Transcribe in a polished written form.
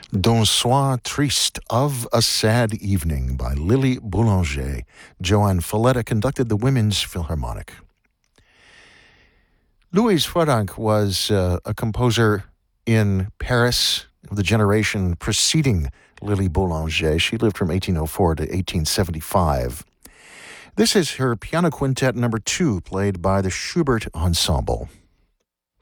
D'un soir triste, of a sad evening by Lily Boulanger. Joanne Falletta conducted the Women's Philharmonic. Louise Frodank was a composer in Paris of the generation preceding Lily Boulanger. She lived from 1804 to 1875. This is her piano quintet number 2, played by the Schubert Ensemble.